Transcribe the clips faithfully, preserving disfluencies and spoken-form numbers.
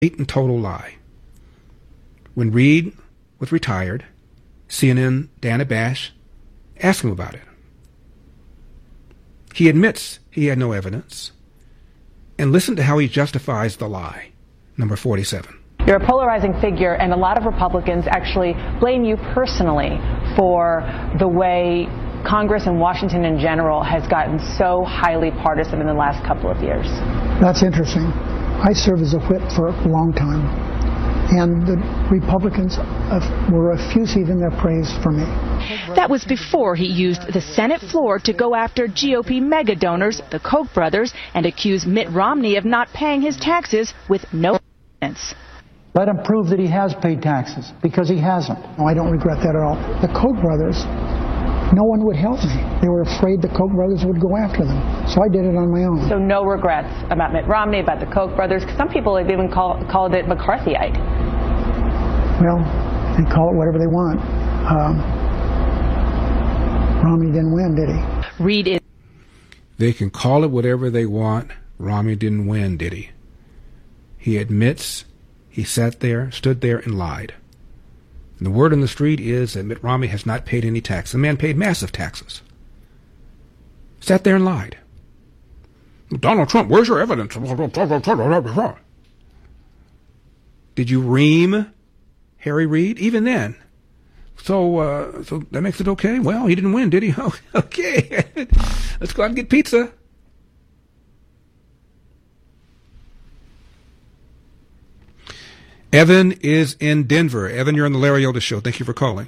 blatant total lie. When Reid was retired, C N N Dana Bash asked him about it. He admits he had no evidence. And listen to how he justifies the lie. Number forty-seven. You're a polarizing figure, and a lot of Republicans actually blame you personally for the way Congress and Washington in general has gotten so highly partisan in the last couple of years. That's interesting. I served as a whip for a long time, and the Republicans were effusive in their praise for me. That was before he used the Senate floor to go after G O P mega donors, the Koch brothers, and accuse Mitt Romney of not paying his taxes with no evidence. Let him prove that he has paid taxes, because he hasn't. No, I don't regret that at all. The Koch brothers, no one would help me. They were afraid the Koch brothers would go after them. So I did it on my own. So no regrets about Mitt Romney, about the Koch brothers. Some people have even call, called it McCarthyite. Well, they call it whatever they want. Um, Romney didn't win, did he? Reid is... They can call it whatever they want. Romney didn't win, did he? He admits he sat there, stood there, and lied. And the word on the street is that Mitt Romney has not paid any tax. The man paid massive taxes. Sat there and lied. Donald Trump, where's your evidence? Did you ream Harry Reid? Even then. So, uh, so that makes it okay? Well, he didn't win, did he? Oh, okay. Let's go out and get pizza. Evan is in Denver. Evan, you're on the Larry Elder Show. Thank you for calling.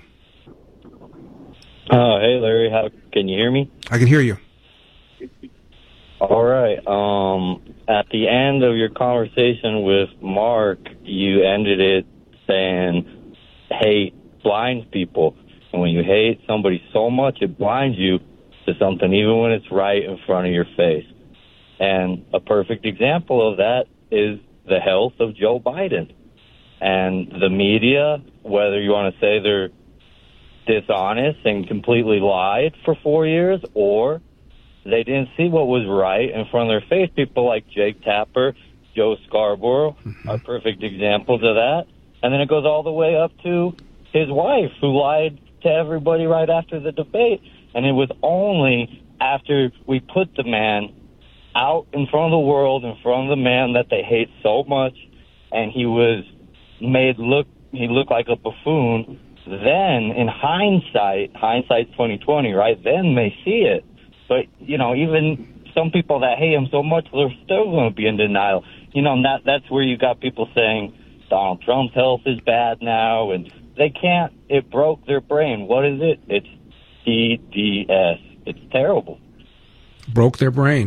Uh, hey, Larry. How can you hear me? I can hear you. All right. Um, at the end of your conversation with Mark, you ended it saying hate blinds people. And when you hate somebody so much, it blinds you to something, even when it's right in front of your face. And a perfect example of that is the health of Joe Biden. And the media, whether you want to say they're dishonest and completely lied for four years, or they didn't see what was right in front of their face. People like Jake Tapper, Joe Scarborough mm-hmm. are perfect examples of that. And then it goes all the way up to his wife, who lied to everybody right after the debate. And it was only after we put the man out in front of the world, in front of the man that they hate so much, and he was made look he looked like a buffoon, then in hindsight, hindsight's twenty twenty, right? Then they see it. But, you know, even some people that hate him so much, they're still going to be in denial. You know, and that, that's where you got people saying Donald Trump's health is bad now, and they can't, it broke their brain. What is it? It's D D S. It's terrible. Broke their brain.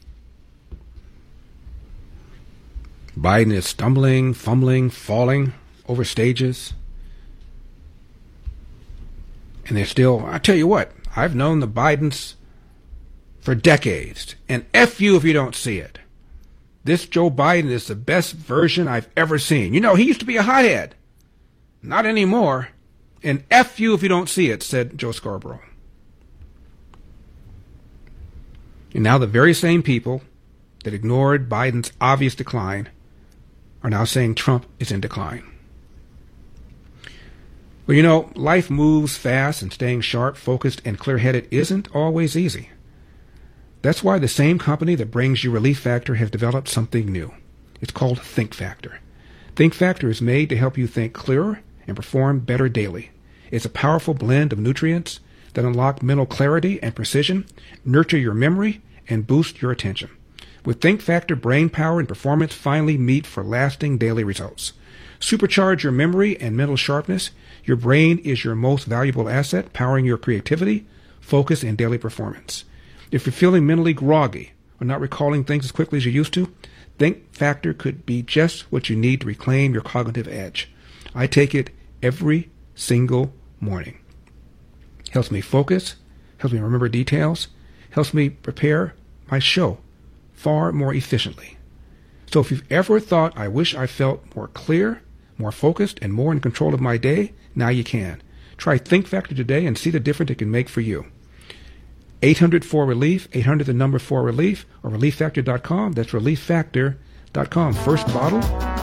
Biden is stumbling, fumbling, falling over stages. And they're still, I tell you what, I've known the Bidens for decades. And F you if you don't see it. This Joe Biden is the best version I've ever seen. You know, he used to be a hothead. Not anymore. And F you if you don't see it, said Joe Scarborough. And now the very same people that ignored Biden's obvious decline are now saying Trump is in decline. Well, you know, life moves fast, and staying sharp, focused, and clear-headed isn't always easy. That's why the same company that brings you Relief Factor has developed something new. It's called Think Factor. Think Factor is made to help you think clearer and perform better daily. It's a powerful blend of nutrients that unlock mental clarity and precision, nurture your memory, and boost your attention. With Think Factor, brain power and performance finally meet for lasting daily results. Supercharge your memory and mental sharpness. Your brain is your most valuable asset, powering your creativity, focus, and daily performance. If you're feeling mentally groggy or not recalling things as quickly as you used to, Think Factor could be just what you need to reclaim your cognitive edge. I take it every single morning. Helps me focus, helps me remember details, helps me prepare my show far more efficiently. So if you've ever thought, I wish I felt more clear, more focused, and more in control of my day, now you can. Try Think Factor today and see the difference it can make for you. eight hundred four relief, eight hundred the number four relief, or relief factor dot com. That's relief factor dot com. First bottle